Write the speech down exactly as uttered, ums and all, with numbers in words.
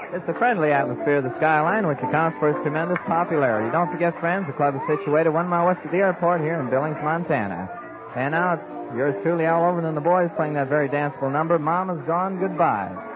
It's the friendly atmosphere of the Skyline which accounts for its tremendous popularity. Don't forget, friends, the club is situated one mile west of the airport here in Billings, Montana. And now it's yours truly, Al Overton, and the boys playing that very danceable number, Mama's Gone Goodbye.